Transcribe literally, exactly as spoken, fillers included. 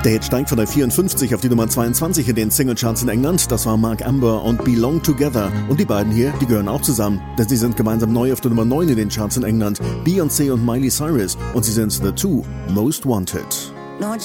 Der Hit steigt von der vierundfünfzig auf die Nummer zweiundzwanzig in den Singlecharts in England. Das war Mark Amber und Belong Together. Und die beiden hier, die gehören auch zusammen, denn sie sind gemeinsam neu auf der Nummer neun in den Charts in England. Beyoncé und Miley Cyrus. Und sie sind The Two Most Wanted.